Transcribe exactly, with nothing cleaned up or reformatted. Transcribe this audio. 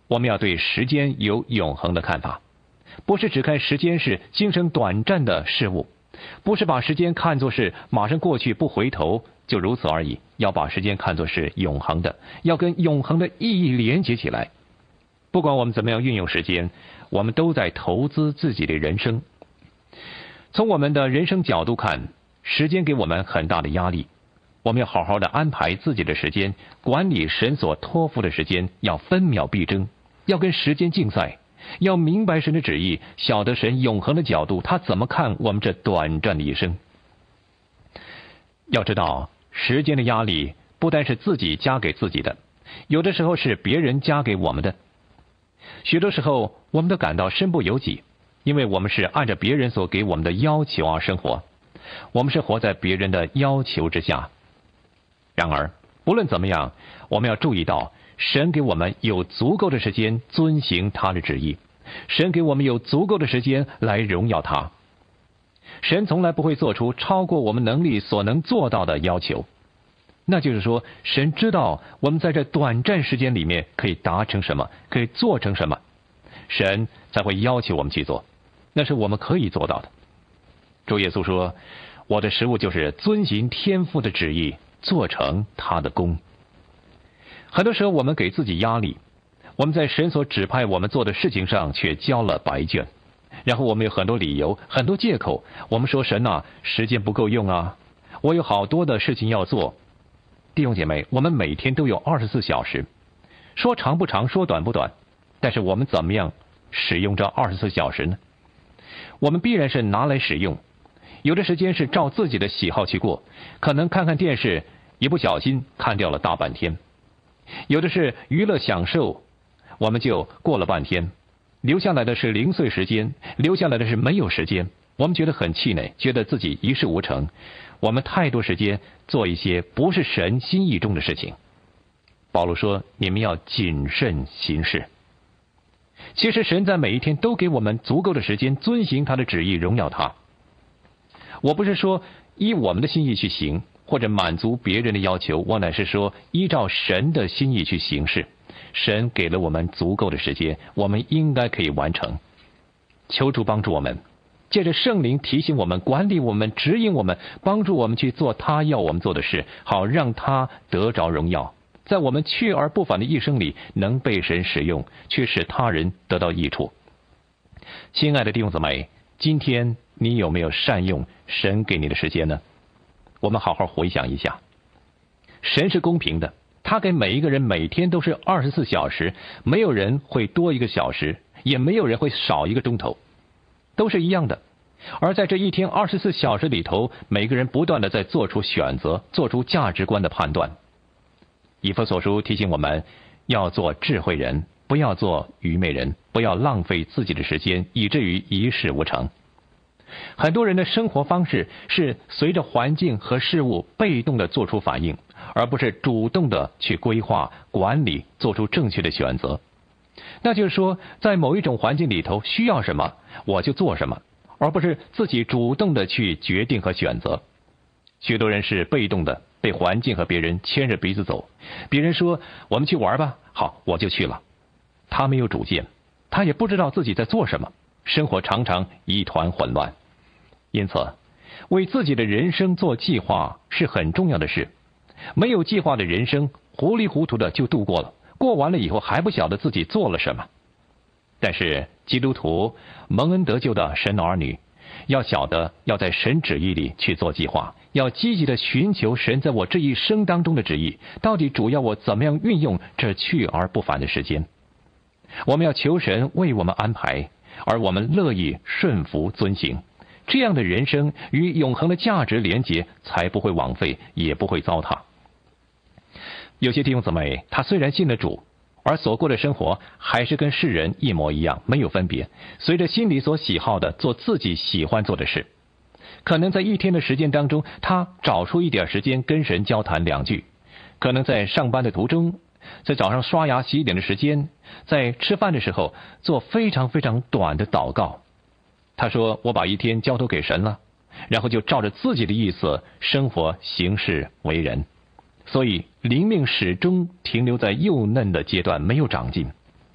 我们要对时间有永恒的看法，不是只看时间是今生短暂的事物，不是把时间看作是马上过去不回头，就如此而已，要把时间看作是永恒的，要跟永恒的意义连接起来。不管我们怎么样运用时间，我们都在投资自己的人生。从我们的人生角度看，时间给我们很大的压力，我们要好好的安排自己的时间，管理神所托付的时间，要分秒必争，要跟时间竞赛，要明白神的旨意，晓得神永恒的角度，他怎么看我们这短暂的一生。要知道，时间的压力不单是自己加给自己的，有的时候是别人加给我们的。许多时候我们都感到身不由己，因为我们是按照别人所给我们的要求而生活，我们是活在别人的要求之下。然而不论怎么样，我们要注意到，神给我们有足够的时间遵行他的旨意，神给我们有足够的时间来荣耀他。神从来不会做出超过我们能力所能做到的要求，那就是说，神知道我们在这短暂时间里面可以达成什么，可以做成什么，神才会要求我们去做，那是我们可以做到的。主耶稣说，我的食物就是遵行天父的旨意，做成他的功。很多时候我们给自己压力，我们在神所指派我们做的事情上却交了白卷，然后我们有很多理由，很多借口，我们说神啊，时间不够用啊，我有好多的事情要做。弟兄姐妹，我们每天都有二十四小时，说长不长，说短不短，但是我们怎么样使用这二十四小时呢？我们必然是拿来使用，有的时间是照自己的喜好去过，可能看看电视，一不小心看掉了大半天；有的是娱乐享受，我们就过了半天，留下来的是零碎时间，留下来的是没有时间，我们觉得很气馁，觉得自己一事无成，我们太多时间做一些不是神心意中的事情。保罗说，你们要谨慎行事。其实神在每一天都给我们足够的时间遵行他的旨意，荣耀他。我不是说依我们的心意去行，或者满足别人的要求，我乃是说依照神的心意去行事。神给了我们足够的时间，我们应该可以完成。求主帮助我们，借着圣灵提醒我们，管理我们，指引我们，帮助我们去做他要我们做的事，好让他得着荣耀，在我们去而不返的一生里能被神使用，却使他人得到益处。亲爱的弟兄姊妹，今天你有没有善用神给你的时间呢？我们好好回想一下，神是公平的，他给每一个人每天都是二十四小时，没有人会多一个小时，也没有人会少一个钟头，都是一样的。而在这一天二十四小时里头，每个人不断的在做出选择，做出价值观的判断。以弗所书提醒我们要做智慧人，不要做愚昧人，不要浪费自己的时间，以至于一事无成。很多人的生活方式是随着环境和事物被动的做出反应，而不是主动的去规划、管理，做出正确的选择。那就是说，在某一种环境里头需要什么，我就做什么，而不是自己主动的去决定和选择。许多人是被动的，被环境和别人牵着鼻子走。别人说我们去玩吧，好，我就去了。他没有主见，他也不知道自己在做什么，生活常常一团混乱。因此，为自己的人生做计划是很重要的事。没有计划的人生，糊里糊涂的就度过了，过完了以后还不晓得自己做了什么。但是基督徒蒙恩得救的神儿女，要晓得要在神旨意里去做计划，要积极的寻求神在我这一生当中的旨意，到底主要我怎么样运用这去而不返的时间。我们要求神为我们安排，而我们乐意顺服遵行，这样的人生与永恒的价值连结，才不会枉费，也不会糟蹋。有些弟兄姊妹，他虽然信了主，而所过的生活还是跟世人一模一样，没有分别，随着心里所喜好的做自己喜欢做的事。可能在一天的时间当中，他找出一点时间跟神交谈两句，可能在上班的途中，在早上刷牙洗脸的时间，在吃饭的时候做非常非常短的祷告。他说，我把一天交托给神了，然后就照着自己的意思生活行事为人。所以灵命始终停留在幼嫩的阶段，没有长进。